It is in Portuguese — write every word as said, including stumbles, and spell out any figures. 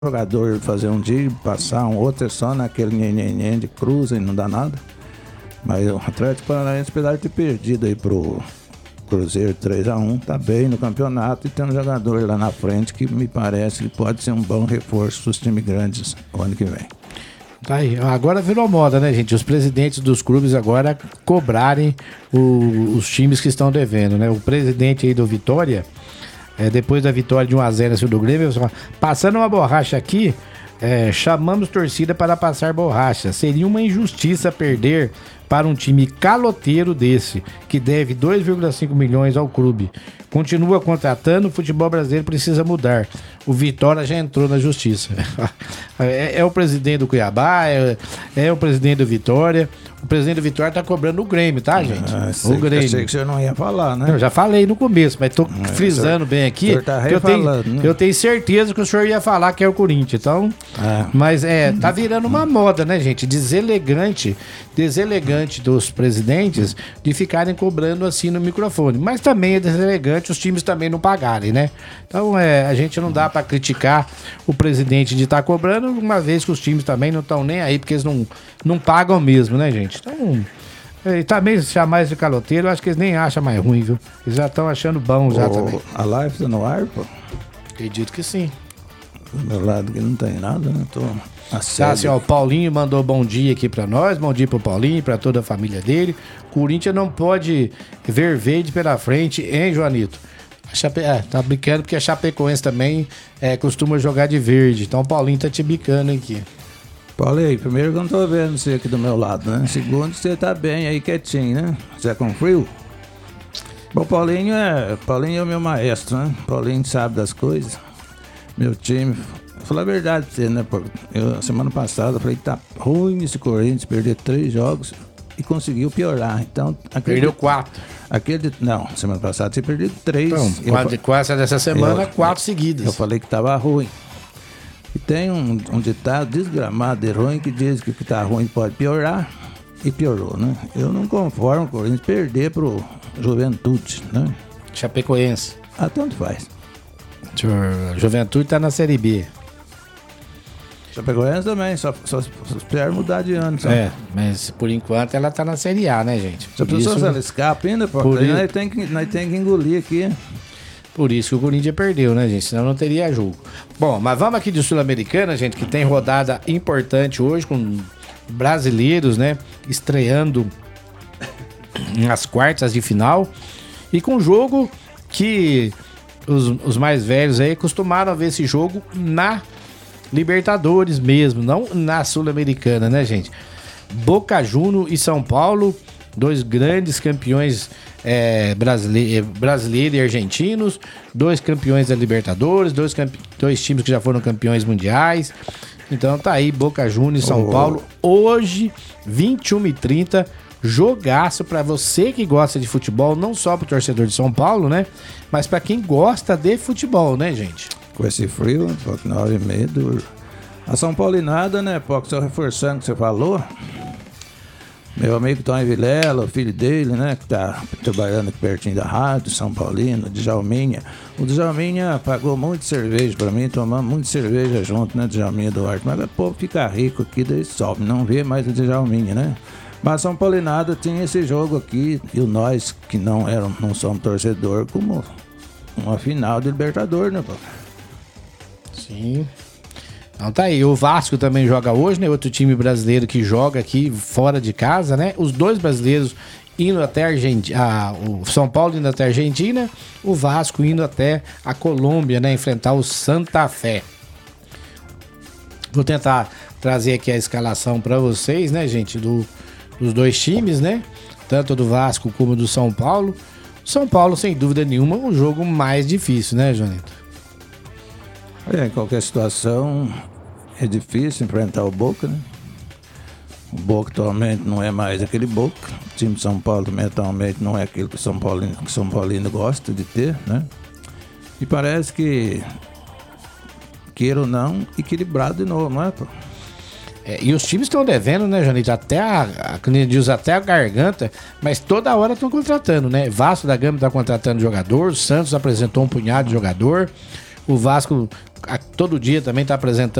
jogador fazer um dia, passar um outro, é só naquele nhenhenhen de cruza e não dá nada. Mas o Atlético Paranaense, apesar de ter perdido aí pro Cruzeiro três a um, tá bem no campeonato e tem um jogador lá na frente que me parece que pode ser um bom reforço dos times grandes o ano que vem. Tá aí. Agora virou moda, né, gente? Os presidentes dos clubes agora cobrarem o, os times que estão devendo, né? O presidente aí do Vitória, é, depois da vitória de um a zero do Grêmio, passando uma borracha aqui, é, chamamos torcida para passar borracha. Seria uma injustiça perder para um time caloteiro desse, que deve dois vírgula cinco milhões ao clube. Continua contratando, o futebol brasileiro precisa mudar. O Vitória já entrou na justiça. É, é o presidente do Cuiabá, é, é o presidente do Vitória. O presidente do Vitória tá cobrando o Grêmio, tá, gente? Ah, o Grêmio. Achei que você não ia falar, né? Eu já falei no começo, mas tô é, frisando senhor, bem aqui. Tá que eu, tenho, né? eu tenho certeza que o senhor ia falar que é o Corinthians. Então, é. Mas é, tá virando uma moda, né, gente? Deselegante, deselegante dos presidentes de ficarem cobrando assim no microfone. Mas também é deselegante os times também não pagarem, né? Então, é, a gente não dá pra criticar o presidente de estar tá cobrando, uma vez que os times também não estão nem aí, porque eles não, não pagam mesmo, né, gente? Então, e também chamar de caloteiro, eu acho que eles nem acham mais ruim, viu? Eles já estão achando bom já Ô, também. A live tá no ar, pô? Acredito que sim. Do meu lado que não tem nada, né? Tô tá, assim, ó, o Paulinho mandou bom dia aqui pra nós, bom dia pro Paulinho e pra toda a família dele. Corinthians não pode ver verde pela frente, hein, Joanito? A Chape... É, tá brincando porque a Chapecoense também é, costuma jogar de verde. Então o Paulinho tá te bicando aqui. Paulinho, primeiro que eu não tô vendo você aqui do meu lado, né? Segundo, você tá bem aí quietinho, né? Você é com frio? Bom, Paulinho é, Paulinho é o meu maestro, né? Paulinho sabe das coisas. Meu time, vou falar a verdade pra você, né? Eu, semana passada, eu falei que tá ruim esse Corinthians, perder três jogos e conseguiu piorar. Então, aquele, perdeu quatro. Aquele, não, semana passada você perdeu três. Então, quatro, quatro dessa semana, eu, quatro seguidas. Eu falei que tava ruim. E tem um, um ditado desgramado e ruim que diz que o que tá ruim pode piorar. E piorou, né? Eu não conformo com o Corinthians perder pro Juventude, né? Chapecoense. Ah, tanto faz. Juventude tá na Série B. Chapecoense também, só, só, só espero mudar de ano. Só. É, mas por enquanto ela tá na Série A, né, gente? Se a pessoa se ela escapa ainda, pô, por nós, tem que, nós tem que engolir aqui. Por isso que o Corinthians perdeu, né, gente? Senão não teria jogo. Bom, mas vamos aqui de Sul-Americana, gente, que tem rodada importante hoje com brasileiros, né? Estreando nas quartas de final. E com jogo que os, os mais velhos aí costumaram ver esse jogo na Libertadores mesmo, não na Sul-Americana, né, gente? Boca Juniors e São Paulo, dois grandes campeões é, brasileiro, brasileiro e argentinos, dois campeões da Libertadores, dois, campe... dois times que já foram campeões mundiais. Então tá aí, Boca Juniors e São oh. Paulo, hoje, vinte e uma e trinta, jogaço pra você que gosta de futebol, não só pro torcedor de São Paulo, né? Mas pra quem gosta de futebol, né, gente? Com esse frio, um pouco nove e meia, duro. A São Paulinada, né, pouco só reforçando o que você falou. Meu amigo Tony Vilela, o filho dele, né, que tá trabalhando aqui pertinho da rádio, São Paulino, Djalminha. O Djalminha pagou muito cerveja pra mim, tomamos muito cerveja junto, né, Djalminha Duarte. Mas o povo fica rico aqui, daí sobe, não vê mais o Djalminha, né? Mas São Paulinada tinha esse jogo aqui, e nós que não, eram, não somos torcedor, como uma final de Libertadores, né, pô? Sim. Então tá aí, o Vasco também joga hoje, né? Outro time brasileiro que joga aqui fora de casa, né? Os dois brasileiros indo até a Argentina, ah, o São Paulo indo até a Argentina, o Vasco indo até a Colômbia, né? Enfrentar o Santa Fé. Vou tentar trazer aqui a escalação para vocês, né, gente? Do, dos dois times, né? Tanto do Vasco como do São Paulo. São Paulo, sem dúvida nenhuma, um jogo mais difícil, né, Joanito? É, em qualquer situação é difícil enfrentar o Boca, né? O Boca atualmente não é mais aquele Boca. O time de São Paulo também atualmente não é aquele que o São Paulino, que São Paulino gosta de ter, né? E parece que, queira ou não, equilibrado de novo, não é, pô? É, e os times estão devendo, né, Janito? Até a, a, diz, até a garganta, mas toda hora estão contratando, né? Vasco da Gama está contratando jogador, o Santos apresentou um punhado de jogador. O Vasco a- todo dia também tá apresentando